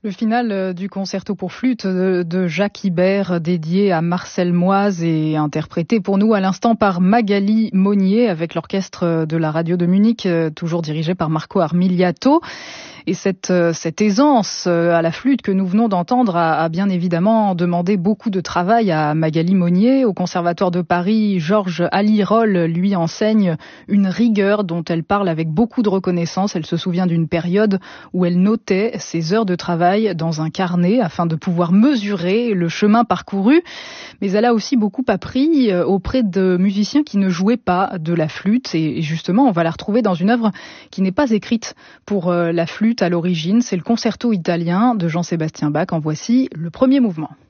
Le final du concerto pour flûte de Jacques Ibert, dédié à Marcel Moyse et interprété pour nous à l'instant par Magali Monnier avec l'orchestre de la radio de Munich, toujours dirigé par Marco Armiliato. Et cette aisance à la flûte que nous venons d'entendre a bien évidemment demandé beaucoup de travail à Magali Monnier. Au Conservatoire de Paris, Georges Alirol lui enseigne une rigueur dont elle parle avec beaucoup de reconnaissance. Elle se souvient d'une période où elle notait ses heures de travail dans un carnet afin de pouvoir mesurer le chemin parcouru. Mais elle a aussi beaucoup appris auprès de musiciens qui ne jouaient pas de la flûte. Et justement, on va la retrouver dans une œuvre qui n'est pas écrite pour la flûte à l'origine. C'est le concerto italien de Jean-Sébastien Bach. En voici le premier mouvement.